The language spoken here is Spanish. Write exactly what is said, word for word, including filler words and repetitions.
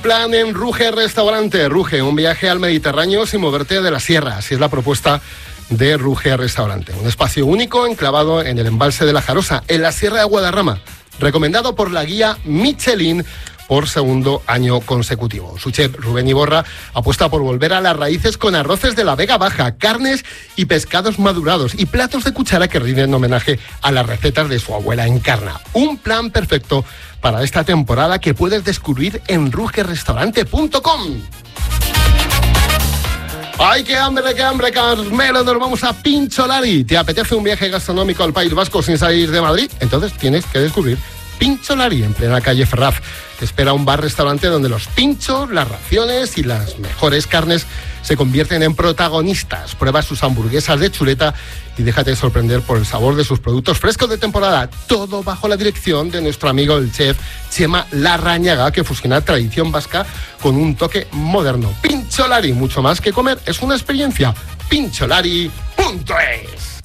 plan en Ruge Restaurante. Ruge, un viaje al Mediterráneo sin moverte de la sierra. Así es la propuesta de Ruge Restaurante. Un espacio único enclavado en el embalse de la Jarosa, en la Sierra de Guadarrama. Recomendado por la guía Michelin por segundo año consecutivo. Su chef Rubén Iborra apuesta por volver a las raíces con arroces de la Vega Baja, carnes y pescados madurados y platos de cuchara que rinden homenaje a las recetas de su abuela Encarna. Un plan perfecto para esta temporada que puedes descubrir en ruge restaurante punto com. ¡Ay, qué hambre, qué hambre, Carmelo! Nos vamos a Pincholari. ¿Te apetece un viaje gastronómico al País Vasco sin salir de Madrid? Entonces tienes que descubrir Pincholari, en plena calle Ferraz. Te espera un bar-restaurante donde los pinchos, las raciones y las mejores carnes se convierten en protagonistas. Prueba sus hamburguesas de chuleta y déjate sorprender por el sabor de sus productos frescos de temporada. Todo bajo la dirección de nuestro amigo el chef Chema Larrañaga, que fusiona tradición vasca con un toque moderno. Pincholari, mucho más que comer, es una experiencia. Pincholari punto es.